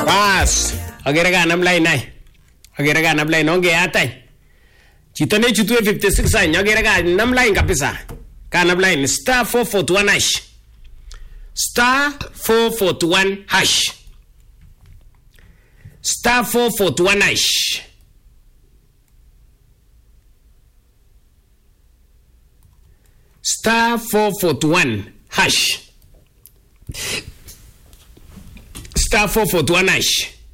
Bas, agere kanam line nai. Agere kanam line onge atai. Chito ne chutu 56 any agere kanam line kabisa. Kanam line star 441 hash. Star 441 hash. Star 441 hash. Star 441 hash. Star 441 hash.